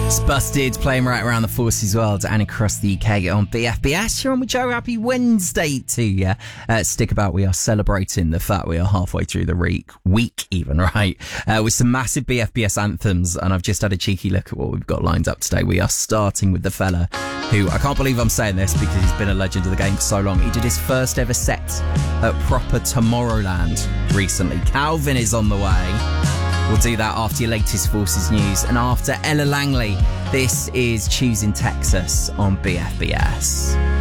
Busted, playing right around the Forces world and across the UK on BFBS. You're on with Joe. Happy Wednesday to you. Stick about. We are celebrating the fact we are halfway through the week even, right? With some massive BFBS anthems, and I've just had a cheeky look at what we've got lined up today. We are starting with the fella who, I can't believe I'm saying this because he's been a legend of the game for so long. He did his first ever set at proper Tomorrowland recently. Calvin is on the way. We'll do that after your latest Forces news and after Ella Langley. This is Choosing Texas on BFBS.